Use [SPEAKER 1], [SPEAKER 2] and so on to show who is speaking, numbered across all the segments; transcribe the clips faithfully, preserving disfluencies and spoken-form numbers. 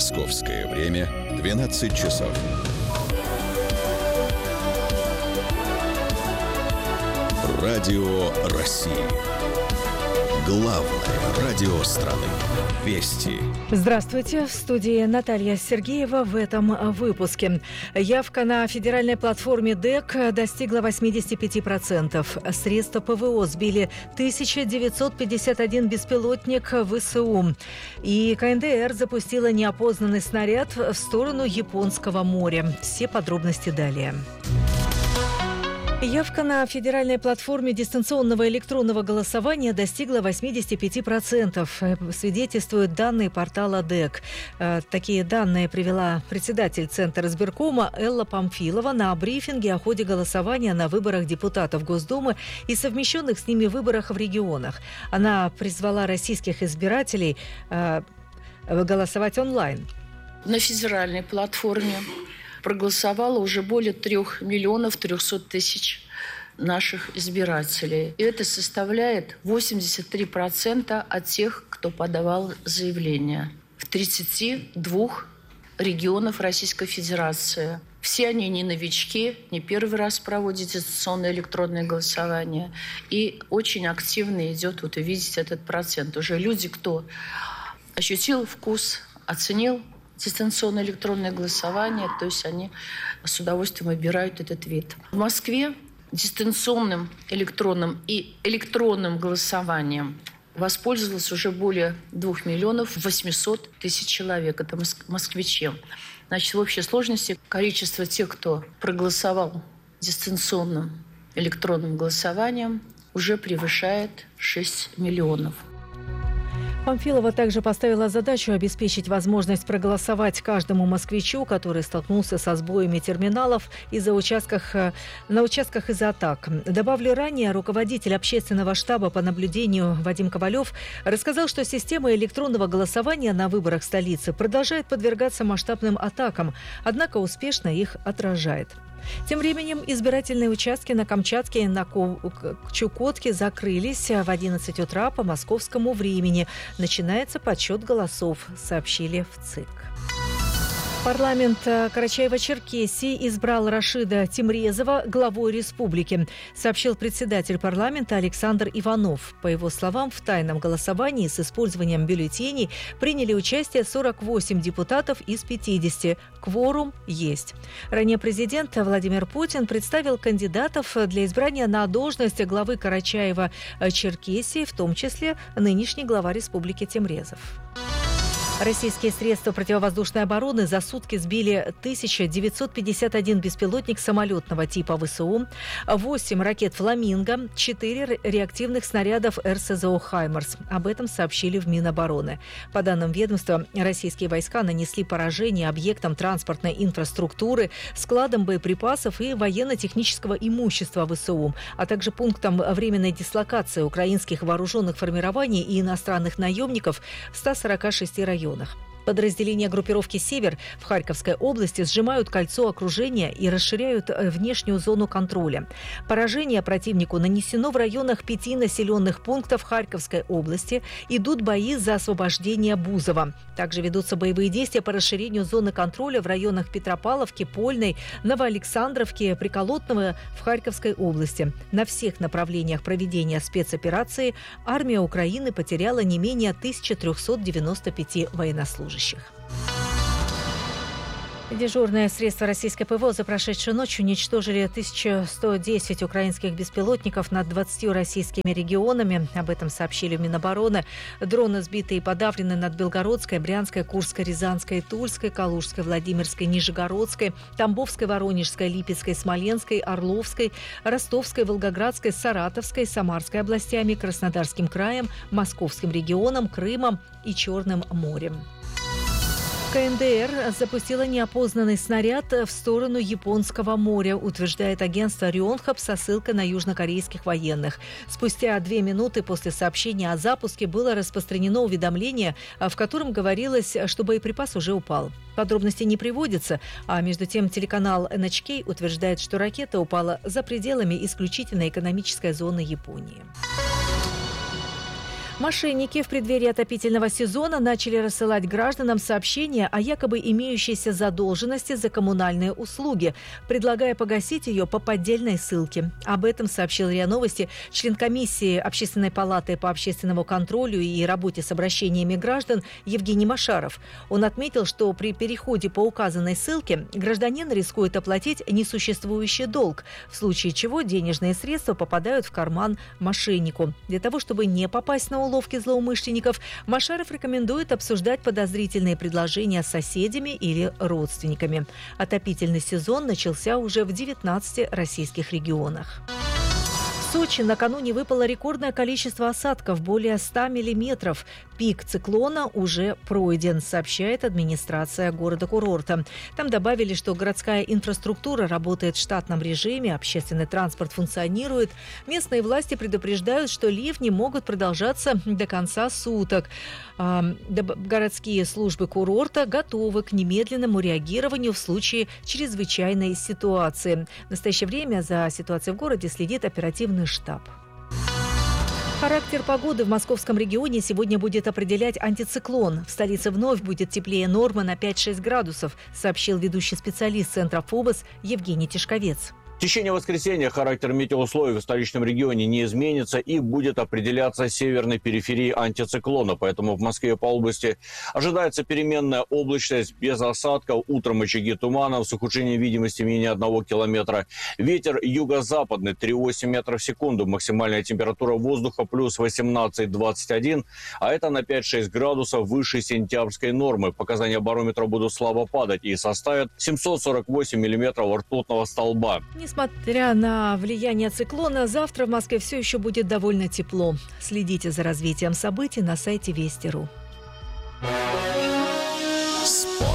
[SPEAKER 1] Московское время двенадцать часов. Радио России. Главное радио страны. Вести.
[SPEAKER 2] Здравствуйте. В студии Наталья Сергеева в этом выпуске. Явка на федеральной платформе ДЭК достигла восемьдесят пять процентов. Средства ПВО сбили тысяча девятьсот пятьдесят один беспилотник ВСУ. И КНДР запустила неопознанный снаряд в сторону Японского моря. Все подробности далее. Явка на федеральной платформе дистанционного электронного голосования достигла восемьдесят пять процентов, свидетельствуют данные портала ДЭК. Такие данные привела председатель Центра избиркома Элла Памфилова на брифинге о ходе голосования на выборах депутатов Госдумы и совмещенных с ними выборах в регионах. Она призвала российских избирателей голосовать онлайн.
[SPEAKER 3] На федеральной платформе проголосовало уже более трех миллионов трехсот тысяч наших избирателей. И это составляет восемьдесят три процента от тех, кто подавал заявление в тридцати двух регионах Российской Федерации. Все они не новички, не первый раз проводят дистанционное электронное голосование. И очень активно идет, вот увидеть этот процент. Уже люди, кто ощутил вкус, оценил дистанционное электронное голосование, то есть они с удовольствием выбирают этот вид. В Москве дистанционным электронным и электронным голосованием воспользовалось уже более двух миллионов восьмисот тысяч человек. Это москвичи. Значит, в общей сложности количество тех, кто проголосовал дистанционным электронным голосованием, уже превышает шесть миллионов.
[SPEAKER 2] Памфилова также поставила задачу обеспечить возможность проголосовать каждому москвичу, который столкнулся со сбоями терминалов из-за участках, на участках из-за атак. Добавлю, ранее руководитель общественного штаба по наблюдению Вадим Ковалев рассказал, что система электронного голосования на выборах столицы продолжает подвергаться масштабным атакам, однако успешно их отражает. Тем временем избирательные участки на Камчатке и на Чукотке закрылись в одиннадцать утра по московскому времени. Начинается подсчет голосов, сообщили в ЦИК. Парламент Карачаево-Черкесии избрал Рашида Тимрезова главой республики, сообщил председатель парламента Александр Иванов. По его словам, в тайном голосовании с использованием бюллетеней приняли участие сорок восемь депутатов из пятидесяти. Кворум есть. Ранее президент Владимир Путин представил кандидатов для избрания на должность главы Карачаева-Черкесии, в том числе нынешний глава республики Тимрезов. Российские средства противовоздушной обороны за сутки сбили тысяча девятьсот пятьдесят один беспилотник самолетного типа ВСУ, восемь ракет «Фламинго», четыре реактивных снарядов эр эс зэ о «Хаймарс». Об этом сообщили в Минобороны. По данным ведомства, российские войска нанесли поражение объектам транспортной инфраструктуры, складам боеприпасов и военно-технического имущества ВСУ, а также пунктам временной дислокации украинских вооруженных формирований и иностранных наемников в ста сорока шести районах. Подразделения группировки «Север» в Харьковской области сжимают кольцо окружения и расширяют внешнюю зону контроля. Поражение противнику нанесено в районах пяти населенных пунктов Харьковской области. Идут бои за освобождение Бузова. Также ведутся боевые действия по расширению зоны контроля в районах Петропавловки, Польной, Новоалександровки, Приколотного в Харьковской области. На всех направлениях проведения спецоперации армия Украины потеряла не менее тысяча триста девяносто пять военнослужащих. Дежурные средства российской ПВО за прошедшую ночь уничтожили тысячу сто десять украинских беспилотников над двадцатью российскими регионами. Об этом сообщили в Минобороны. Дроны сбиты и подавлены над Белгородской, Брянской, Курской, Рязанской, Тульской, Калужской, Владимирской, Нижегородской, Тамбовской, Воронежской, Липецкой, Смоленской, Орловской, Ростовской, Волгоградской, Саратовской, Самарской областями, Краснодарским краем, Московским регионом, Крымом и Черным морем. КНДР запустила неопознанный снаряд в сторону Японского моря, утверждает агентство Рёнхап со ссылкой на южнокорейских военных. Спустя две минуты после сообщения о запуске было распространено уведомление, в котором говорилось, что боеприпас уже упал. Подробности не приводятся, а между тем телеканал эн эйч кей утверждает, что ракета упала за пределами исключительно экономической зоны Японии. Мошенники в преддверии отопительного сезона начали рассылать гражданам сообщения о якобы имеющейся задолженности за коммунальные услуги, предлагая погасить ее по поддельной ссылке. Об этом сообщил РИА Новости член комиссии Общественной палаты по общественному контролю и работе с обращениями граждан Евгений Машаров. Он отметил, что при переходе по указанной ссылке гражданин рискует оплатить несуществующий долг, в случае чего денежные средства попадают в карман мошеннику. Для того, чтобы не попасть на уловки злоумышленников, Машаров рекомендует обсуждать подозрительные предложения с соседями или родственниками. Отопительный сезон начался уже в девятнадцати российских регионах. В Сочи накануне выпало рекордное количество осадков – более ста миллиметров. Пик циклона уже пройден, сообщает администрация города-курорта. Там добавили, что городская инфраструктура работает в штатном режиме, общественный транспорт функционирует. Местные власти предупреждают, что ливни могут продолжаться до конца суток. Городские службы курорта готовы к немедленному реагированию в случае чрезвычайной ситуации. В настоящее время за ситуацией в городе следит оперативный штаб. Характер погоды в московском регионе сегодня будет определять антициклон. В столице вновь будет теплее нормы на пять-шесть градусов, сообщил ведущий специалист Центра ФОБОС Евгений Тишковец.
[SPEAKER 4] В течение воскресенья характер метеоусловий в столичном регионе не изменится и будет определяться северной периферией антициклона. Поэтому в Москве по области ожидается переменная облачность без осадков. Утром очаги туманов с ухудшением видимости менее одного километра. Ветер юго-западный три целых восемь метров в секунду. Максимальная температура воздуха плюс восемнадцать - двадцать один. А это на пять-шесть градусов выше сентябрьской нормы. Показания барометра будут слабо падать и составят семьсот сорок восемь миллиметров ртутного столба.
[SPEAKER 2] Несмотря на влияние циклона, завтра в Москве все еще будет довольно тепло. Следите за развитием событий на сайте Вести точка ру.
[SPEAKER 1] Спорт.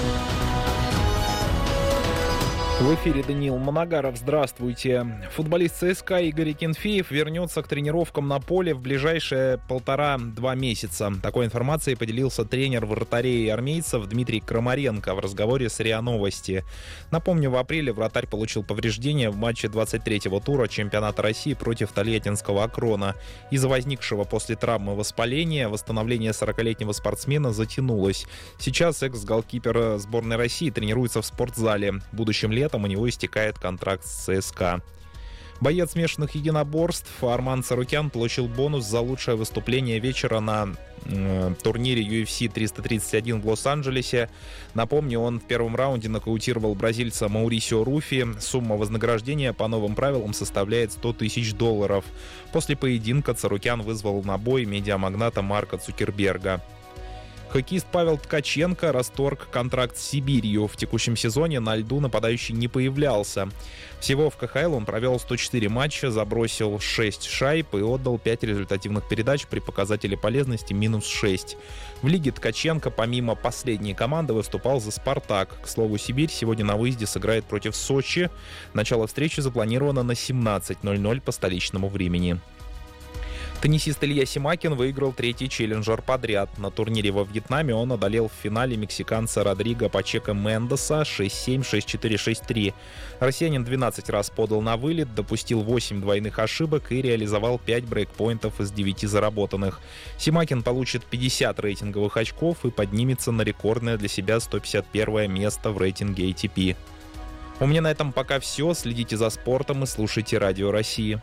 [SPEAKER 5] В эфире Даниил Моногаров. Здравствуйте. Футболист ЦСКА Игорь Акинфеев вернется к тренировкам на поле в ближайшие полтора-два месяца. Такой информацией поделился тренер вратарей армейцев Дмитрий Крамаренко в разговоре с РИА Новости. Напомню, в апреле вратарь получил повреждение в матче двадцать третьего тура чемпионата России против Тольяттинского Акрона. Из-за возникшего после травмы воспаления восстановление сорокалетнего спортсмена затянулось. Сейчас экс-голкипер сборной России тренируется в спортзале. Будущим летом у него истекает контракт с ЦСКА. Боец смешанных единоборств Арман Царукян получил бонус за лучшее выступление вечера на э, турнире ю эф си триста тридцать один в Лос-Анджелесе. Напомню, он в первом раунде нокаутировал бразильца Маурисио Руфи. Сумма вознаграждения по новым правилам составляет сто тысяч долларов. После поединка Царукян вызвал на бой медиамагната Марка Цукерберга. Хоккеист Павел Ткаченко расторг контракт с Сибирью. В текущем сезоне на льду нападающий не появлялся. Всего в ка ха эл он провел сто четыре матча, забросил шесть шайб и отдал пять результативных передач при показателе полезности минус шесть. В лиге Ткаченко помимо последней команды выступал за «Спартак». К слову, Сибирь сегодня на выезде сыграет против Сочи. Начало встречи запланировано на семнадцать ноль ноль по столичному времени. Теннисист Илья Симакин выиграл третий челленджер подряд. На турнире во Вьетнаме он одолел в финале мексиканца Родриго Пачеко Мендеса шесть семь, шесть четыре, шесть три. Россиянин двенадцать раз подал на вылет, допустил восемь двойных ошибок и реализовал пять брейкпоинтов из девяти заработанных. Симакин получит пятьдесят рейтинговых очков и поднимется на рекордное для себя сто пятьдесят первое место в рейтинге эй ти пи. У меня на этом пока все. Следите за спортом и слушайте Радио России.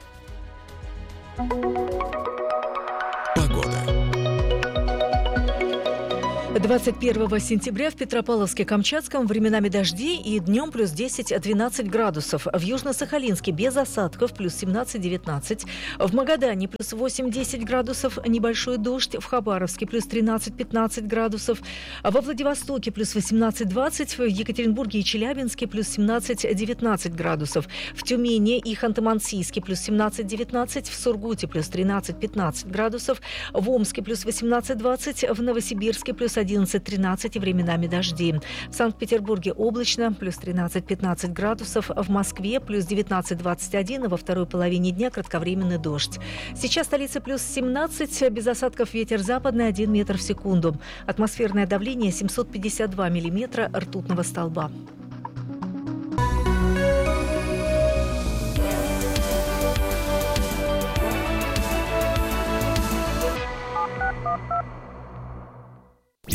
[SPEAKER 2] двадцать первого сентября в Петропавловске-Камчатском временами дожди и днем плюс десять-двенадцать градусов. В Южно-Сахалинске без осадков плюс семнадцать-девятнадцать. В Магадане плюс восемь-десять градусов, небольшой дождь. В Хабаровске плюс тринадцать-пятнадцать градусов. Во Владивостоке плюс восемнадцать-двадцать. В Екатеринбурге и Челябинске плюс семнадцать-девятнадцать градусов. В Тюмени и Ханты-Мансийске плюс семнадцать-девятнадцать. В Сургуте плюс тринадцать-пятнадцать градусов. В Омске плюс восемнадцать-двадцать. В Новосибирске плюс одиннадцать-тринадцать и временами дожди. В Санкт-Петербурге облачно, плюс тринадцать-пятнадцать градусов. В Москве плюс девятнадцать-двадцать один, а во второй половине дня кратковременный дождь. Сейчас столица плюс семнадцать, без осадков ветер западный один метр в секунду. Атмосферное давление семьсот пятьдесят два миллиметра ртутного столба.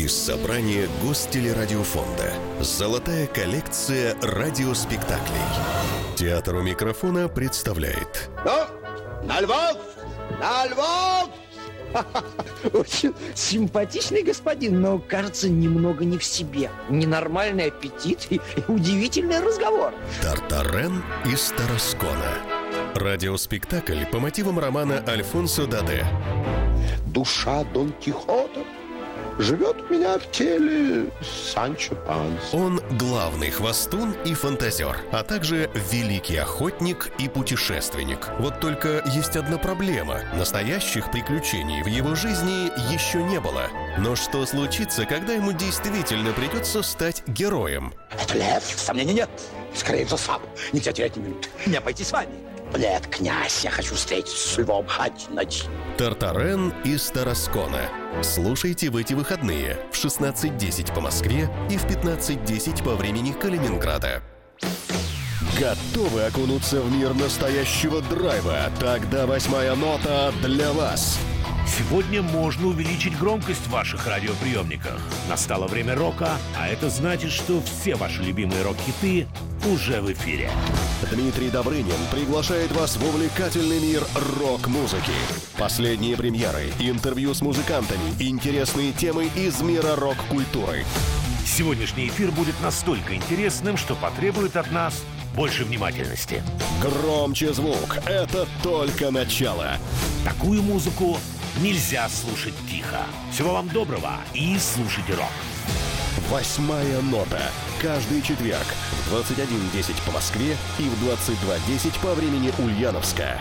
[SPEAKER 1] Из собрания Гостелерадиофонда. Золотая коллекция радиоспектаклей. Театр у микрофона представляет.
[SPEAKER 6] Ну, на Львов! На Львов! Очень симпатичный господин, но, кажется, немного не в себе. Ненормальный аппетит и, и удивительный разговор.
[SPEAKER 1] Тартарен из Тараскона. Радиоспектакль по мотивам романа Альфонсо Даде.
[SPEAKER 6] Душа Дон Кихота живет у меня в теле Санчо Панса.
[SPEAKER 1] Он главный хвастун и фантазер, а также великий охотник и путешественник. Вот только есть одна проблема. Настоящих приключений в его жизни еще не было. Но что случится, когда ему действительно придется стать героем?
[SPEAKER 6] Это лев, сомнений нет. Скорее всего, сам. Нельзя терять ни минуты. Мне пойти с вами. Нет, князь, я хочу встретиться с львом один на один.
[SPEAKER 1] Тартарен из Тараскона. Слушайте в эти выходные в шестнадцать десять по Москве и в пятнадцать десять по времени Калининграда. Готовы окунуться в мир настоящего драйва? Тогда восьмая нота для вас.
[SPEAKER 7] Сегодня можно увеличить громкость в ваших радиоприемниках. Настало время рока, а это значит, что все ваши любимые рок-хиты уже в эфире.
[SPEAKER 1] Дмитрий Добрынин приглашает вас в увлекательный мир рок-музыки. Последние премьеры, интервью с музыкантами, интересные темы из мира рок-культуры.
[SPEAKER 7] Сегодняшний эфир будет настолько интересным, что потребует от нас больше внимательности.
[SPEAKER 1] Громче звук, это только начало.
[SPEAKER 7] Такую музыку нельзя слушать тихо. Всего вам доброго и слушайте рок.
[SPEAKER 1] Восьмая нота. Каждый четверг в двадцать один десять по Москве и в двадцать два десять по времени Ульяновска.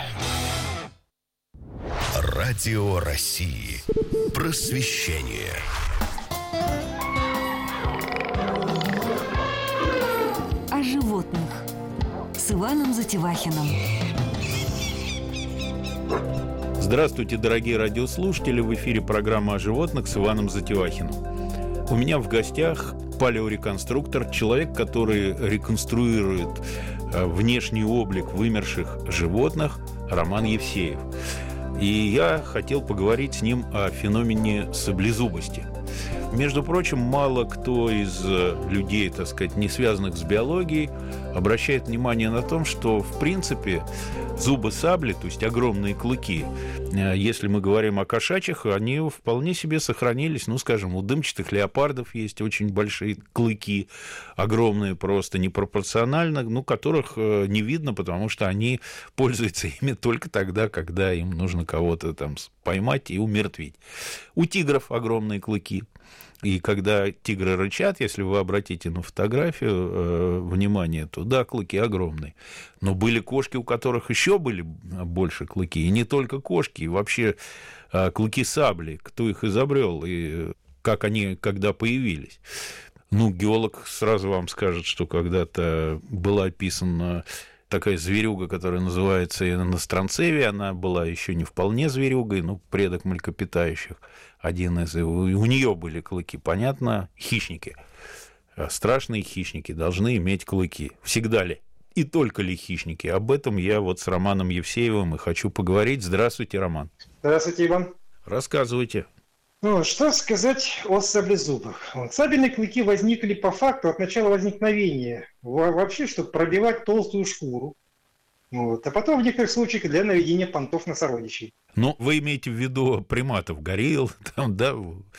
[SPEAKER 1] Радио России. Просвещение.
[SPEAKER 8] О животных с Иваном Затевахиным.
[SPEAKER 9] Здравствуйте, дорогие радиослушатели! В эфире программа о животных с Иваном Затевахиным. У меня в гостях палеореконструктор, человек, который реконструирует внешний облик вымерших животных, Роман Евсеев. И я хотел поговорить с ним о феномене саблезубости. Между прочим, мало кто из людей, так сказать, не связанных с биологией, обращает внимание на то, что, в принципе, зубы сабли, то есть огромные клыки, если мы говорим о кошачьих, они вполне себе сохранились. Ну, скажем, у дымчатых леопардов есть очень большие клыки, огромные просто, непропорционально, ну, которых не видно, потому что они пользуются ими только тогда, когда им нужно кого-то там поймать и умертвить. У тигров огромные клыки. И когда тигры рычат, если вы обратите на фотографию э, внимание, то да, клыки огромные. Но были кошки, у которых еще были больше клыки. И не только кошки, и вообще э, клыки сабли. Кто их изобрел и как они когда появились. Ну, геолог сразу вам скажет, что когда-то была описана такая зверюга, которая называется иностранцевия. Она была еще не вполне зверюгой, но предок млекопитающих. Один из... У нее были клыки, понятно, хищники. Страшные хищники должны иметь клыки. Всегда ли? И только ли хищники? Об этом я вот с Романом Евсеевым и хочу поговорить. Здравствуйте, Роман.
[SPEAKER 10] Здравствуйте, Иван.
[SPEAKER 9] Рассказывайте.
[SPEAKER 10] Ну, что сказать о саблезубах? Сабельные клыки возникли по факту от начала возникновения. Вообще, чтобы пробивать толстую шкуру. Вот. А потом в некоторых случаях для наведения понтов на сородичей.
[SPEAKER 9] Ну, вы имеете в виду приматов, горилл, там, да,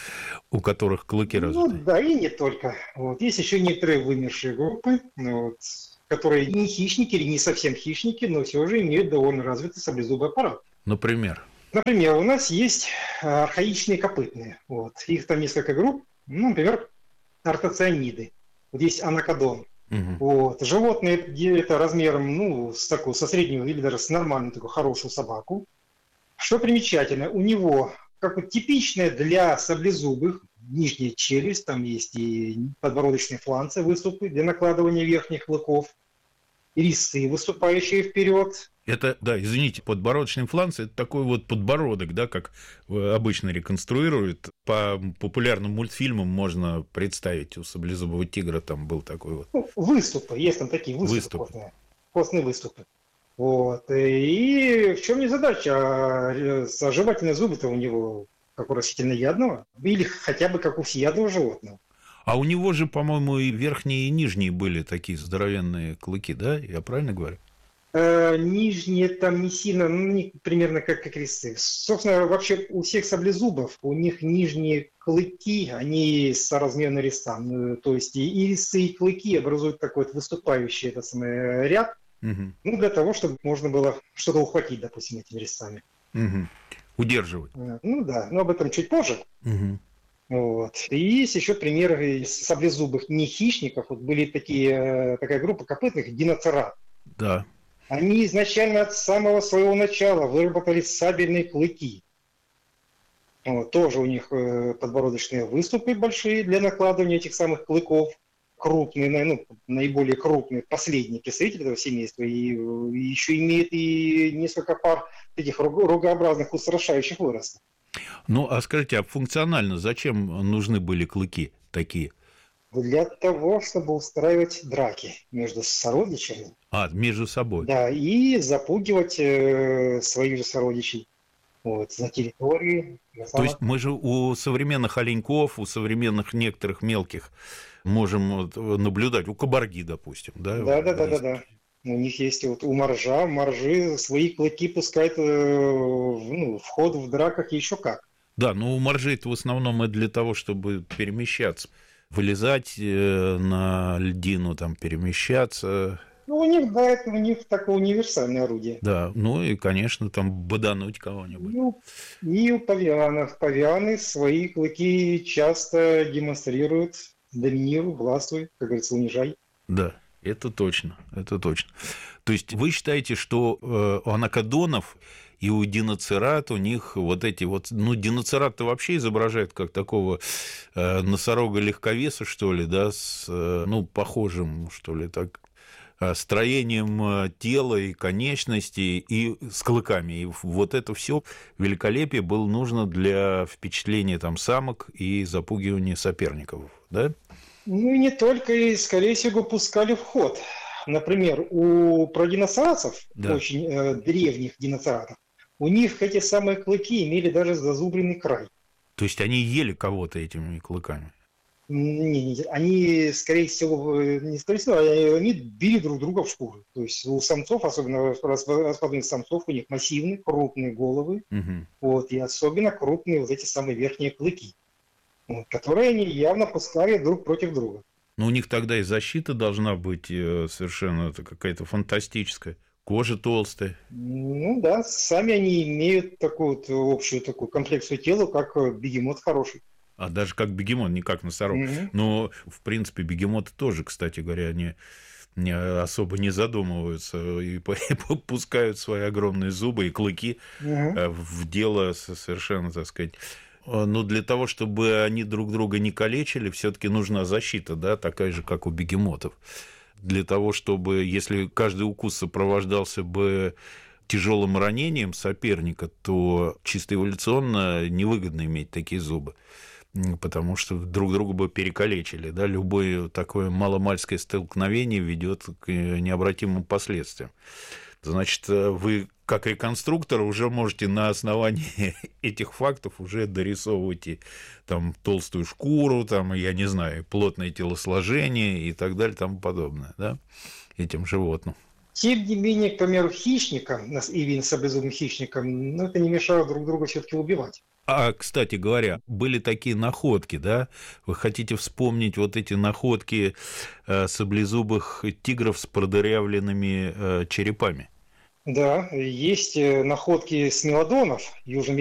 [SPEAKER 9] у которых клыки развиты?
[SPEAKER 10] Ну, да, и не только. Вот. Есть еще некоторые вымершие группы, вот, которые не хищники или не совсем хищники, но все же имеют довольно развитый саблезубый аппарат.
[SPEAKER 9] Например?
[SPEAKER 10] Например, у нас есть архаичные копытные. Вот. Их там несколько групп. Ну, например, ортоцианиды. Вот есть анакодон. Угу. Вот. Животные это размером ну, с такой, со среднего или даже с нормальную такую хорошую собаку. Что примечательно, у него как вот типичная для саблезубых нижняя челюсть, там есть и подбородочные фланцы, выступы для накладывания верхних клыков, и резцы, выступающие вперед.
[SPEAKER 9] Это, да, извините, подбородочный фланц – это такой вот подбородок, да, как обычно реконструируют. По популярным мультфильмам можно представить, у саблезубого тигра там был такой вот.
[SPEAKER 10] Ну, выступы, есть там такие выступы, выступы. Костные, костные выступы. Вот. И в чем не задача? А жевательные зубы-то у него как у растительноядного, или хотя бы как у всеядного животного.
[SPEAKER 9] А у него же, по-моему, и верхние, и нижние были такие здоровенные клыки, да? Я правильно говорю?
[SPEAKER 10] Э, нижние там не сильно, ну, не, примерно как, как резцы. Собственно, вообще у всех саблезубов, у них нижние клыки, они соразмерны резцам. То есть и, и резцы, и клыки образуют такой вот выступающий этот самый ряд, угу. ну, для того, чтобы можно было что-то ухватить, допустим, этими резцами.
[SPEAKER 9] Угу. Удерживать.
[SPEAKER 10] Ну да, но об этом чуть позже.
[SPEAKER 9] Угу.
[SPEAKER 10] Вот. И есть еще примеры саблезубых не хищников. Вот были такие, такая группа копытных диноцерат.
[SPEAKER 9] Да.
[SPEAKER 10] Они изначально от самого своего начала выработали сабельные клыки. Вот. Тоже у них подбородочные выступы большие для накладывания этих самых клыков. Крупные, ну, наиболее крупные, последние представители этого семейства. И, и еще имеет и несколько пар этих рогообразных устрашающих выростов.
[SPEAKER 9] Ну, а скажите, а функционально зачем нужны были клыки такие?
[SPEAKER 10] Для того, чтобы устраивать драки между сородичами.
[SPEAKER 9] А, между собой.
[SPEAKER 10] Да, и запугивать э, своих же сородичей вот, на территории. На
[SPEAKER 9] То есть мы же у современных оленьков, у современных некоторых мелких можем наблюдать, у кабарги, допустим. Да,
[SPEAKER 10] да, да, да, да, да. У них есть вот у моржа, моржи свои клыки пускают э, ну, в ход в драках еще как.
[SPEAKER 9] Да, но у моржей-то в основном это для того, чтобы перемещаться, вылезать э, на льдину, там, перемещаться.
[SPEAKER 10] Ну, у них, да, это у них такое универсальное орудие.
[SPEAKER 9] Да, ну и, конечно, там бодануть кого-нибудь.
[SPEAKER 10] Ну, и у павианов. Павианы свои клыки часто демонстрируют, доминируют, властвуют, как говорится, унижай.
[SPEAKER 9] Да. Это точно, это точно. То есть вы считаете, что у анакодонов и у диноцерат у них вот эти вот... Ну, диноцерат-то вообще изображает как такого носорога-легковеса, что ли, да, с, ну, похожим, что ли, так, строением тела и конечностей, и с клыками. И вот это все великолепие было нужно для впечатления там самок и запугивания соперников, да?
[SPEAKER 10] Ну и не только, и, скорее всего, пускали в ход. Например, у продиносауровцев, да. очень э, древних диноцератов, у них эти самые клыки имели даже зазубренный край.
[SPEAKER 9] То есть они ели кого-то этими клыками?
[SPEAKER 10] Не, не, они, скорее всего, не скорее всего, они били друг друга в шкуры. То есть у самцов, особенно распадных самцов, у них массивные, крупные головы, угу. вот, и особенно крупные вот эти самые верхние клыки, которые они явно пускали друг против друга.
[SPEAKER 9] Но у них тогда и защита должна быть совершенно какая-то фантастическая. Кожа толстая.
[SPEAKER 10] Ну да, сами они имеют такую вот общую такую комплекцию тела, как бегемот хороший.
[SPEAKER 9] А даже как бегемот, не как носорог. Mm-hmm. Но, в принципе, бегемоты тоже, кстати говоря, не, не особо не задумываются и пускают свои огромные зубы и клыки mm-hmm. в дело совершенно, так сказать... Но для того, чтобы они друг друга не калечили, все-таки нужна защита, да, такая же, как у бегемотов. Для того, чтобы, если каждый укус сопровождался бы тяжелым ранением соперника, то чисто эволюционно невыгодно иметь такие зубы, потому что друг друга бы перекалечили. Да? Любое такое маломальское столкновение ведет к необратимым последствиям. Значит, вы как реконструктор уже можете на основании этих фактов уже дорисовывать и, там, толстую шкуру, там, я не знаю, плотное телосложение и так далее и тому подобное, да, этим животным.
[SPEAKER 10] Тем не менее, к примеру, хищникам, и саблезубым хищникам, ну, это не мешало друг друга все-таки убивать.
[SPEAKER 9] А, кстати говоря, были такие находки, да? Вы хотите вспомнить вот эти находки э, саблезубых тигров с продырявленными э, черепами?
[SPEAKER 10] Да, есть находки смелодонов, южно